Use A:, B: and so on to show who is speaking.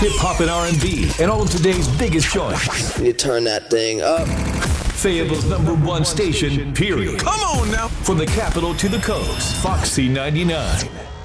A: hip hop and R&B, and all of today's biggest joints.
B: You turn that thing up.
A: Fayetteville's #1 station, period.
C: Come on now.
A: From the capital to the coast, Foxy 99.